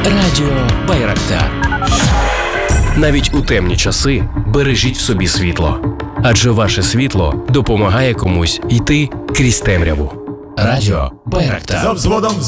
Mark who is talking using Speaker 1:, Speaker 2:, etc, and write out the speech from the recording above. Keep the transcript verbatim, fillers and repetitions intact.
Speaker 1: Радіо Байрактар. Навіть у темні часи бережіть в собі світло. Адже ваше світло допомагає комусь йти крізь темряву. Радіо Байрактар.
Speaker 2: За взводом